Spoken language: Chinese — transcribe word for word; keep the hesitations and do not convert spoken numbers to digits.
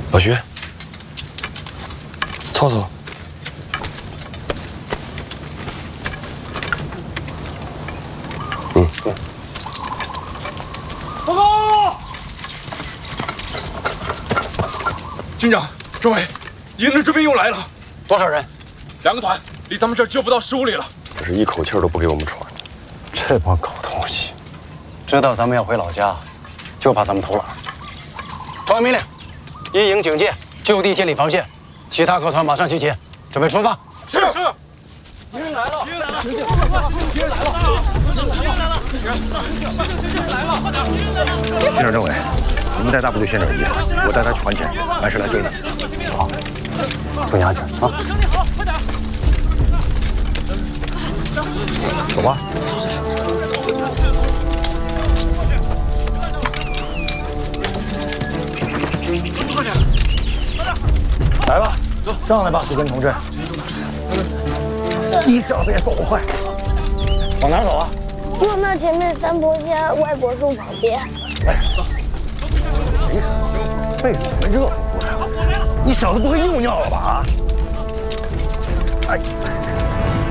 老徐，凑凑。嗯嗯。 报告，军长，诸位，营的追兵又来了。 多少人？ 两个团，离咱们这儿就不到十五里了。 可是一口气儿都不给我们喘。 这帮狗东西，知道咱们要回老家，就怕咱们偷懒。团命令：一营警戒，就地建立防线，其他各团马上集结，准备出发。 是是。敌人来了！敌人来了！敌人来了！敌人来了！敌人来了！行，行行来了！ 先生政委，你们带大部队先转移，我带他去还钱，完事来追他。 好，注意安全啊！ 快点！ 走吧。来吧，走，上来吧，杜根同志。你小子也够坏，往哪走啊？ 就那前面三坡下外果树旁边。 哎，走。谁死？被我们热乎了？你小子不会又尿了吧？啊！哎。